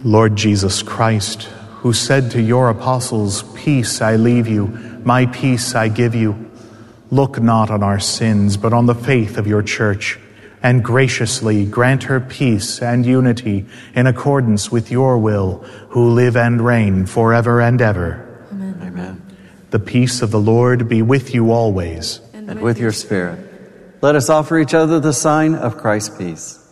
Lord Jesus Christ, who said to your apostles, "Peace I leave you, my peace I give you," look not on our sins, but on the faith of your church, and graciously grant her peace and unity in accordance with your will, who live and reign forever and ever. Amen. Amen. The peace of the Lord be with you always. And with your spirit. Let us offer each other the sign of Christ's peace.